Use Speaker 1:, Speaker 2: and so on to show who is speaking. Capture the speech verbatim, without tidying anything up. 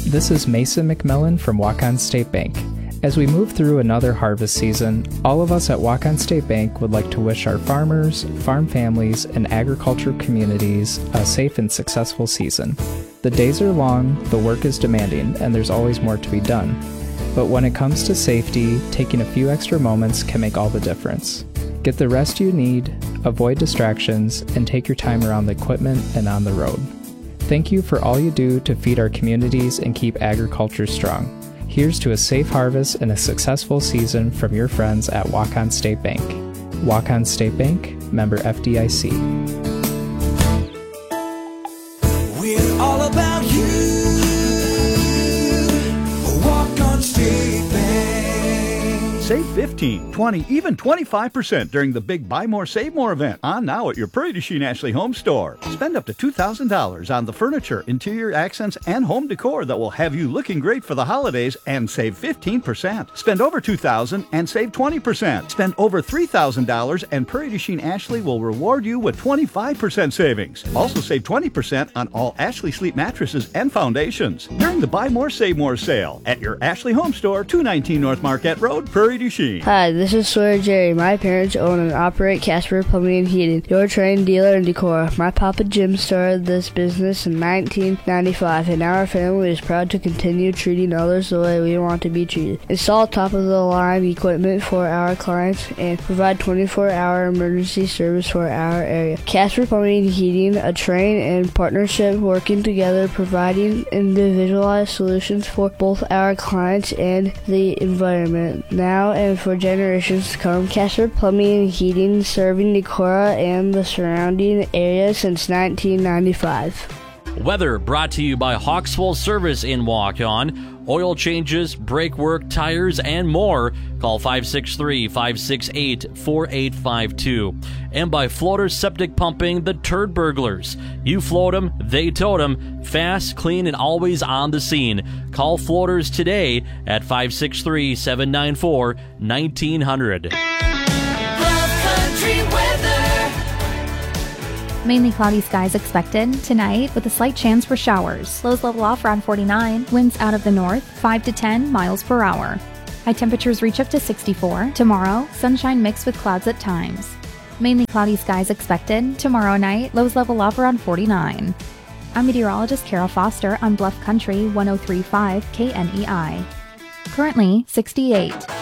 Speaker 1: This is Mason McMillan from Waukon State Bank. As we move through another harvest season, all of us at Waukon State Bank would like to wish our farmers, farm families, and agriculture communities a safe and successful season. The days are long, the work is demanding, and there's always more to be done. But when it comes to safety, taking a few extra moments can make all the difference. Get the rest you need, avoid distractions, and take your time around the equipment and on the road. Thank you for all you do to feed our communities and keep agriculture strong. Here's to a safe harvest and a successful season from your friends at Waukon State Bank. Waukon State Bank, member F D I C.
Speaker 2: We're all about you. Waukon State Bank.
Speaker 3: Save fifteen, twenty, even twenty-five percent during the big Buy More, Save More event on now at your Prairie du Chien Ashley Home Store. Spend up to two thousand dollars on the furniture, interior accents, and home decor that will have you looking great for the holidays and save fifteen percent. Spend over two thousand dollars and save twenty percent. Spend over three thousand dollars and Prairie du Chien Ashley will reward you with twenty-five percent savings. Also save twenty percent on all Ashley Sleep mattresses and foundations during the Buy More, Save More sale at your Ashley Home Store, two nineteen North Marquette Road, Prairie du Chien.
Speaker 4: Hi, this is Sawyer Jerry. My parents own and operate Casper Plumbing and Heating, your trained dealer in Decorah. My Papa Jim started this business in nineteen ninety-five, and our family is proud to continue treating others the way we want to be treated. Install top-of-the-line equipment for our clients and provide twenty-four hour emergency service for our area. Casper Plumbing and Heating, a train and partnership working together, providing individualized solutions for both our clients and the environment. Now and for generations to come, Casper Plumbing and Heating, serving Decorah and the surrounding area since nineteen ninety-five.
Speaker 5: Weather brought to you by Hawkswell Service in Waukon. Oil changes, brake work, tires, and more. Call five six three, five six eight, four eight five two. And by Floater Septic Pumping, the Turd Burglars. You float them, they tote them. Fast, clean, and always on the scene. Call Floaters today at five six three, seven nine four, one nine zero zero.
Speaker 2: Love Country weather.
Speaker 6: Mainly cloudy skies expected tonight with a slight chance for showers. Lows level off around forty-nine. Winds out of the north, five to ten miles per hour. High temperatures reach up to sixty-four. Tomorrow, sunshine mixed with clouds at times. Mainly cloudy skies expected tomorrow night. Lows level off around forty-nine. I'm meteorologist Carol Foster on Bluff Country one oh three point five K N E I. Currently sixty-eight.